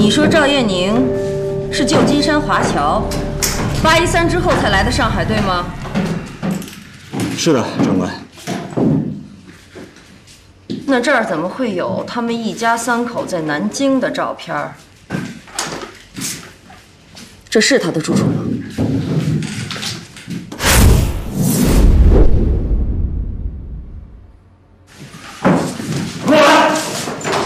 你说赵艳宁是旧金山华侨，813之后才来的上海，对吗？ 是的，长官。 那这儿怎么会有他们一家3口在南京的照片？这是他的住处吗？